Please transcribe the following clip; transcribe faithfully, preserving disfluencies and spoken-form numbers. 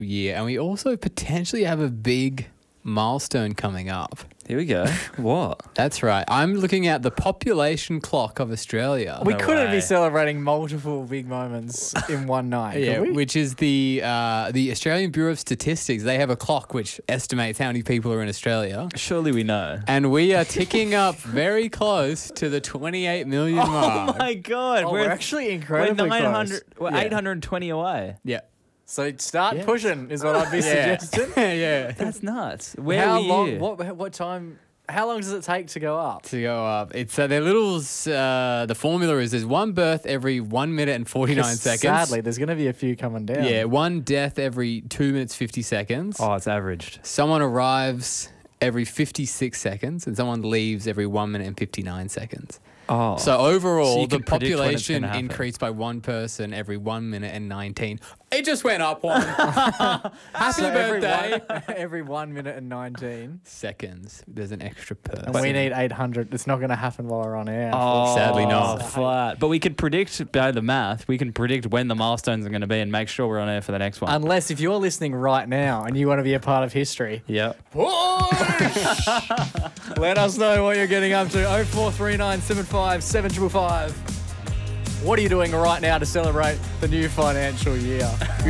year, and we also potentially have a big milestone coming up. Here we go. What? That's right. I'm looking at the population clock of Australia. We No couldn't way. be celebrating multiple big moments in one night, Yeah, could we? which is the uh, the Australian Bureau of Statistics. They have a clock which estimates how many people are in Australia. Surely we know. And we are ticking up very close to the twenty-eight million mark. Oh my God. Oh, we're, we're actually we're incredibly nine hundred, close. we're Yeah. eight hundred twenty away. Yeah. So start Yeah. pushing is what I'd be Yeah. suggesting. yeah. That's nuts. Where How were long? you? What? What time? How long does it take to go up? To go up. It's uh, their little, uh, the formula is there's one birth every one minute and forty-nine 'Cause seconds. Sadly, there's going to be a few coming down. Yeah, one death every two minutes, fifty seconds. Oh, it's averaged. Someone arrives every fifty-six seconds, and someone leaves every one minute and fifty-nine seconds. Oh. So overall, So you the can predict when it's population gonna happen. increased by one person every one minute and nineteen. It just went up one. Happy So every birthday. one, every one minute and nineteen. Seconds. There's an extra person. And we need eight hundred. It's not going to happen while we're on air. Oh, Sadly not. Flat. But we could predict by the math, we can predict when the milestones are going to be and make sure we're on air for the next one. Unless if you're listening right now and you want to be a part of history, yep. let us know what you're getting up to. oh four three nine seven five seven five five. What are you doing right now to celebrate the new financial year?